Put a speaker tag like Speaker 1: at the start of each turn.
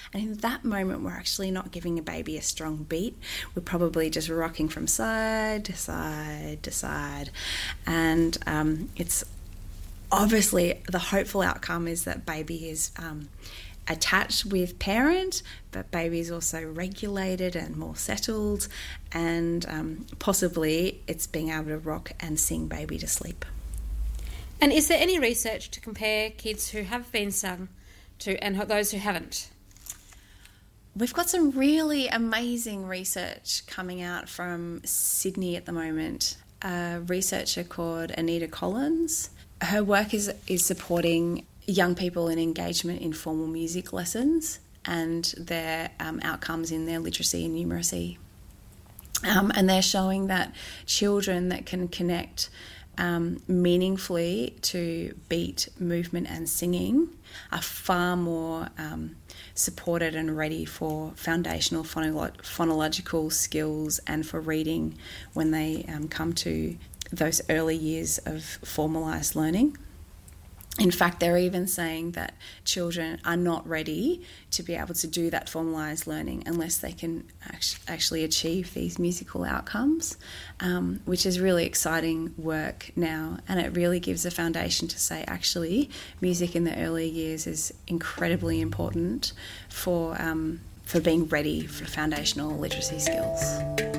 Speaker 1: And in that moment, we're actually not giving a baby a strong beat. We're probably just rocking from side to side to side. And it's obviously the hopeful outcome is that baby is attached with parent, but baby is also regulated and more settled, and possibly it's being able to rock and sing baby to sleep.
Speaker 2: And is there any research to compare kids who have been sung to and those who haven't?
Speaker 1: We've got some really amazing research coming out from Sydney at the moment. A researcher called Anita Collins. Her work is supporting young people in engagement in formal music lessons and their outcomes in their literacy and numeracy. And they're showing that children that can connect meaningfully to beat, movement and singing are far more supported and ready for foundational phonological skills and for reading when they come to those early years of formalised learning. In fact, they're even saying that children are not ready to be able to do that formalised learning unless they can actually achieve these musical outcomes, which is really exciting work now. And it really gives a foundation to say, actually, music in the early years is incredibly important for being ready for foundational literacy skills.